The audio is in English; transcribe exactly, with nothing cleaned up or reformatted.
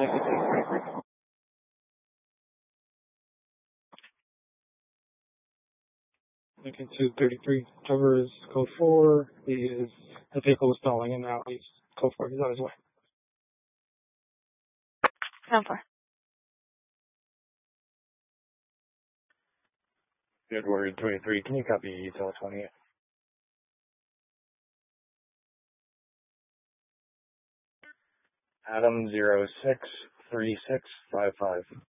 Lincoln two thirty-three, Trevor is code four. He is, the vehicle was stalling and now he's code four. He's on his way. Code four. Edward twenty-three, can you copy E T L twenty? Adam zero six three six five five.